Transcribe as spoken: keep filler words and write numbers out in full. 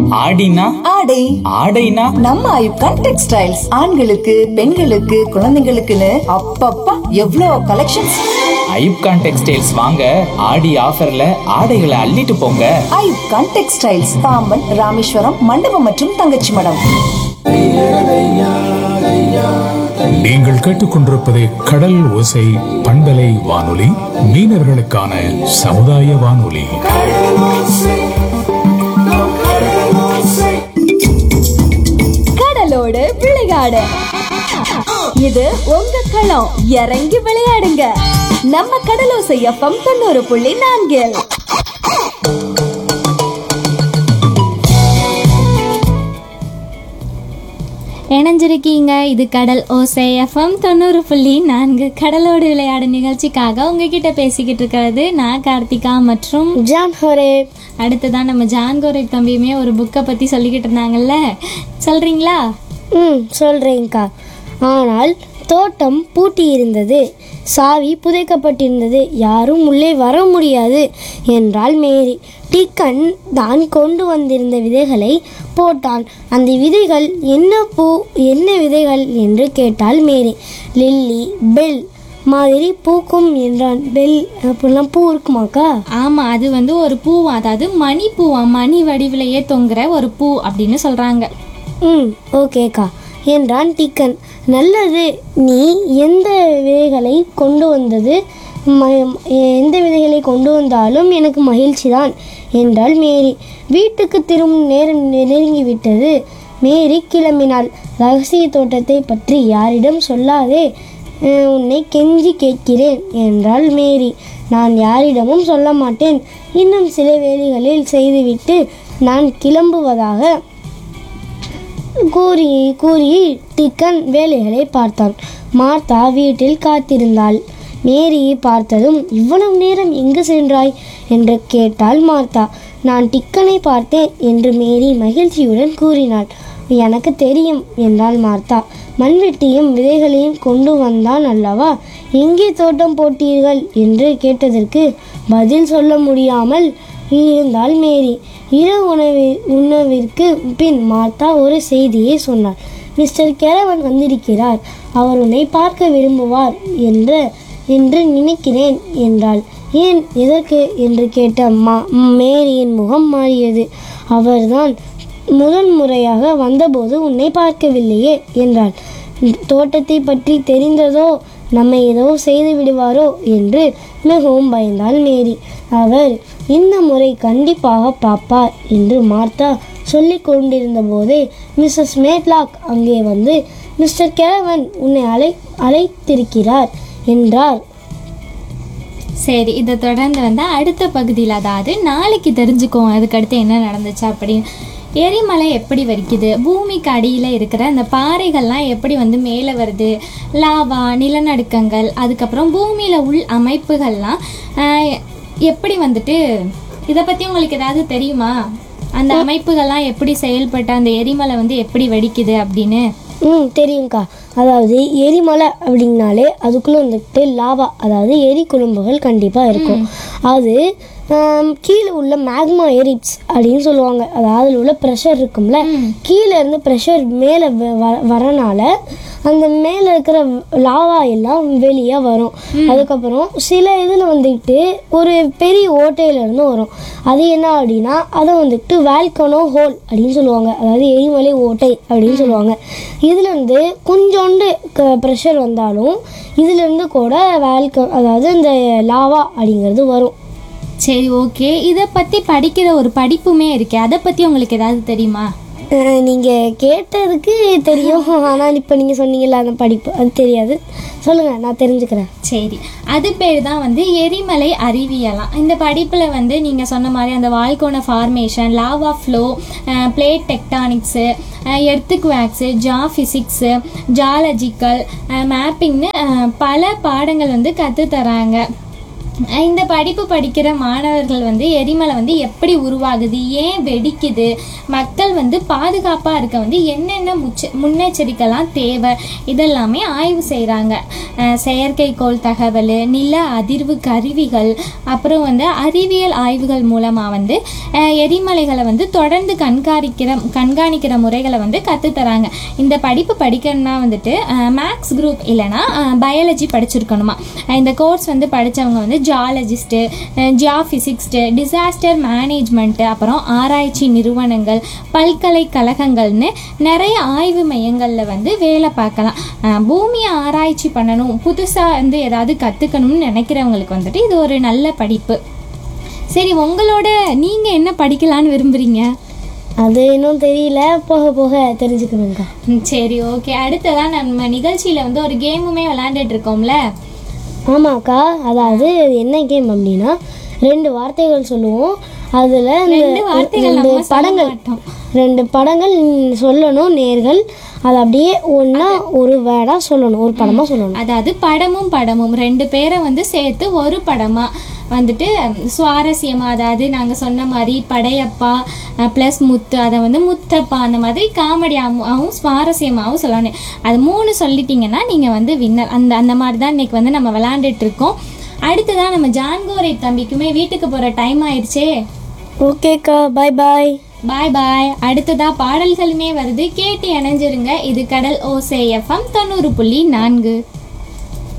ஆடினா ஆடை ஆடைனா நம்ம ஐப்கான் டெக்ஸ்டைல்ஸ் ஆண்களுக்கு பெண்களுக்கு குழந்தைங்களுக்குன்னு அப்பப்பா எவ்வளோ கலெக்ஷன்ஸ். ஐப்கான் டெக்ஸ்டைல்ஸ் வாங்க ஆடி ஆஃபர்ல ஆடைகளை அள்ளிட்டு போங்க. ஐப்கான் டெக்ஸ்டைல்ஸ் பாம்பன் ராமேஸ்வரம் மண்டபம் மற்றும் தங்கச்சி மடம். நீங்கள் கேட்டுக்கொண்டிருப்பது கடல் ஓசை பண்பலை வானொலி, மீனவர்களுக்கான சமுதாய வானொலி. கடலோடு விளையாடு, இது உங்க களம். இறங்கி விளையாடுங்க, நம்ம கடலோசை எஃப்எம் தொண்ணூறு புள்ளி நான்கில். இணைஞ்சிருக்கீங்க, இது கடல் ஓசை எஃப்எம் தொண்ணூறு புள்ளி நான்கு. கடலோடு விளையாடு நிகழ்ச்சிக்காக உங்ககிட்ட பேசிக்கிட்டு இருக்கிறது நான் கார்த்திகா மற்றும் ஜான்ஹோரே. அடுத்ததான் நம்ம ஜான்கோரை தம்பியுமே ஒரு புக்கை பற்றி சொல்லிக்கிட்டு இருந்தாங்கல்ல, சொல்கிறீங்களா? ம் சொல்கிறேங்க்கா. ஆனால் தோட்டம் பூட்டி இருந்தது, சாவி புதைக்கப்பட்டிருந்தது, யாரும் உள்ளே வர முடியாது என்றாள் மேரி. டிக்கன் தான் கொண்டு வந்திருந்த விதைகளை போட்டான். அந்த விதைகள் என்ன பூ என்ன விதைகள் என்று கேட்டாள் மேரி. லில்லி, பெல் மாதிரி பூக்கும் என்றான். பெல் அப்படிலாம் பூ இருக்குமாக்கா? ஆமாம், அது வந்து ஒரு பூவா, அதாவது மணி பூவா, மணி வடிவிலேயே தொங்குற ஒரு பூ அப்படின்னு சொல்கிறாங்க. ம் ஓகேக்கா என்றான் டிக்கன். நல்லது, நீ எந்த விதைகளை கொண்டு வந்தது ம எந்த விதைகளை கொண்டு வந்தாலும் எனக்கு மகிழ்ச்சி தான் என்றாள் மேரி. வீட்டுக்கு திரும்பும் நேரம் நெருங்கிவிட்டது. மேரி கிளம்பினாள். ரகசிய தோட்டத்தை பற்றி யாரிடம் சொல்லாதே, உன்னை கெஞ்சி கேட்கிறேன் என்றாள் மேரி. நான் யாரிடமும் சொல்ல மாட்டேன். இன்னும் சில வேலைகளில் செய்துவிட்டு நான் கிளம்புவதாக கூறி கூறி டிக்கன் வேலைகளை பார்த்தான். மார்த்தா வீட்டில் காத்திருந்தாள். மேரியை பார்த்ததும் இவ்வளவு நேரம் எங்கு சென்றாய் என்று கேட்டாள் மார்த்தா. நான் டிக்கனை பார்த்தேன் என்று மேரி மகிழ்ச்சியுடன் கூறினாள். எனக்கு தெரியும் என்றாள் மார்த்தா. மண்வெட்டியும் விதைகளையும் கொண்டு வந்தான் அல்லவா, எங்கே தோட்டம் போட்டீர்கள் என்று கேட்டதற்கு பதில் சொல்ல முடியாமல் இருந்தாள் மேரி. இரவு உணவி உணவிற்கு பின் மார்த்தா ஒரு செய்தியை சொன்னார். மிஸ்டர் கெரவன் வந்திருக்கிறார், அவர் உன்னை பார்க்க விரும்புவார் என்ற என்று நினைக்கிறேன் என்றாள். ஏன், எதற்கு என்று கேட்ட மா மேரியின் முகம் மாறியது. அவர்தான் முதன் முறையாக வந்தபோது உன்னை பார்க்கவில்லையே என்றாள். தோட்டத்தை பற்றி தெரிந்ததோ, நம்மை ஏதோ செய்து விடுவாரோ என்று மிகவும் பயந்தாள் மேரி. அவர் இந்த முறை கண்டிப்பாக பார்ப்பார் என்று மார்த்தா சொல்லி கொண்டிருந்த போதே மிஸ்ஸஸ் மேட்லாக் அங்கே வந்து, மிஸ்டர் கெரவன் உன்னை அழை அழைத்திருக்கிறார் என்றார். சரி, இதை தொடர்ந்து வந்து அடுத்த பகுதியில், அதாவது நாளைக்கு தெரிஞ்சுக்கோம் அதுக்கடுத்து என்ன நடந்துச்சு அப்படின்னு. எரிமலை எப்படி வரிக்குது, பூமிக்கு அடியில் இருக்கிற அந்த பாறைகள்லாம் எப்படி வந்து மேலே வருது, லாவா, நிலநடுக்கங்கள், அதுக்கப்புறம் பூமியில் உள் அமைப்புகள்லாம் எப்படி வந்துட்டு, இதை பற்றி உங்களுக்கு ஏதாவது தெரியுமா? அந்த அமைப்புகள்லாம் எப்படி செயல்பட்டு அந்த எரிமலை வந்து எப்படி வெடிக்குது அப்படின்னு? ம் தெரியும்க்கா. அதாவது எரிமலை அப்படின்னாலே அதுக்குள்ளே வந்துட்டு லாவா, அதாவது எரி குழம்புகள் கண்டிப்பாக இருக்கும். அது கீழே உள்ள மேக்மா எரிப்ஸ் அப்படின்னு சொல்லுவாங்க. அதாவது அதில் உள்ள ப்ரெஷர் இருக்கும்ல, கீழே இருந்து ப்ரெஷர் மேலே வரனால அந்த மேலே இருக்கிற லாவா எல்லாம் வெளியே வரும். அதுக்கப்புறம் சில இதில் வந்துட்டு ஒரு பெரிய ஓட்டையிலேருந்து வரும். அது என்ன அப்படின்னா அதை வந்துட்டு வால்கனோ ஹோல் அப்படின்னு சொல்லுவாங்க, அதாவது எரிமலை ஓட்டை அப்படின்னு சொல்லுவாங்க. இதுலேருந்து கொஞ்சோண்டு க ப்ரெஷர் வந்தாலும் இதுலேருந்து கூட வால்க அதாவது இந்த லாவா அப்படிங்கிறது வரும். சரி, ஓகே. இதை பற்றி படிக்கிற ஒரு படிப்புமே இருக்கு, அதை பற்றி உங்களுக்கு ஏதாவது தெரியுமா? நீங்கள் கேட்டதுக்கு தெரியும், ஆனால் இப்போ நீங்கள் சொன்னீங்கல்ல அந்த படிப்பு, அது தெரியாது. சொல்லுங்கள், நான் தெரிஞ்சுக்கிறேன். சரி, அது பேர் தான் வந்து எரிமலை அறிவியலாம். இந்த படிப்பில் வந்து நீங்கள் சொன்ன மாதிரி அந்த வால்கோன ஃபார்மேஷன், லாவா ஃப்ளோ, பிளேட் டெக்டானிக்ஸு, எர்த்குவாக்ஸு, ஜா ஃபிசிக்ஸு, ஜாலஜிக்கல் மேப்பிங்னு பல பாடங்கள் வந்து கற்றுத்தராங்க. இந்த படிப்பு படிக்கிற மாணவர்கள் வந்து எரிமலை வந்து எப்படி உருவாகுது, ஏன் வெடிக்குது, மக்கள் வந்து பாதுகாப்பாக இருக்க வந்து என்னென்ன முச்ச முன்னெச்சரிக்கைலாம் தேவை, இதெல்லாமே ஆய்வு செய்கிறாங்க. செயற்கைக்கோள் தகவல், நில அதிர்வு கருவிகள், அப்புறம் வந்து அறிவியல் ஆய்வுகள் மூலமாக வந்து எரிமலைகளை வந்து தொடர்ந்து கண்காணிக்கிற கண்காணிக்கிற முறைகளை வந்து கற்றுத்தராங்க. இந்த படிப்பு படிக்கணும்னா வந்துட்டு மேக்ஸ் குரூப் இல்லைனா பயாலஜி படிச்சிருக்கணுமா. இந்த கோர்ஸ் வந்து படித்தவங்க வந்து ஜியாலஜிஸ்ட்டு, ஜியாஃபிசிக்ஸ்ட்டு, டிசாஸ்டர் மேனேஜ்மெண்ட்டு, அப்புறம் ஆராய்ச்சி நிறுவனங்கள், பல்கலைக்கழகங்கள்னு நிறைய ஆய்வு மையங்களில் வந்து வேலை பார்க்கலாம். பூமியை ஆராய்ச்சி பண்ணணும், புதுசாக வந்து ஏதாவது கற்றுக்கணும்னு நினைக்கிறவங்களுக்கு வந்துட்டு இது ஒரு நல்ல படிப்பு. சரி, உங்களோட நீங்கள் என்ன படிக்கலான்னு விரும்புகிறீங்க? அது இன்னும் தெரியல, போக போக தெரிஞ்சுக்கணுங்கக்கா. சரி, ஓகே. அடுத்ததான் நம்ம நிகழ்ச்சியில் வந்து ஒரு கேமுமே விளையாண்டுட்டு இருக்கோம்ல. ஆமாக்கா, அதாவது என்ன கேம் அப்படின்னா ரெண்டு வார்த்தைகள் சொல்லுவோம். அதில் ரெண்டு படங்கள் ரெண்டு படங்கள் சொல்லணும் நேர்கள். அது அப்படியே ஒன்றா ஒரு வேர்டாக சொல்லணும், ஒரு படமாக சொல்லணும். அதாவது படமும் படமும் ரெண்டு பேரை வந்து சேர்த்து ஒரு படமாக வந்துட்டு சுவாரஸ்யமாக, அதாவது நாங்கள் சொன்ன மாதிரி படையப்பா ப்ளஸ் முத்து, அதை வந்து முத்தப்பா, அந்த மாதிரி காமெடியாகவும் சுவாரஸ்யமாகவும் சொல்லணும். அது மூணு சொல்லிட்டீங்கன்னா நீங்கள் வந்து வின்னர். அந்த அந்த மாதிரி தான் இன்றைக்கி வந்து நம்ம விளாண்டுட்ருக்கோம். அடுத்ததான் நம்ம ஜான்கோரை தம்பிக்குமே வீட்டுக்கு போகிற டைம் ஆயிடுச்சே. ஓகேக்கா, பாய் பாய். பாய் பாய். அடுத்ததாக பாடல்களுமே வருது, கேட்டு இணைஞ்சிருங்க. இது கடல் ஓசை எஃப்எம் தொண்ணூறு புள்ளி நான்கு.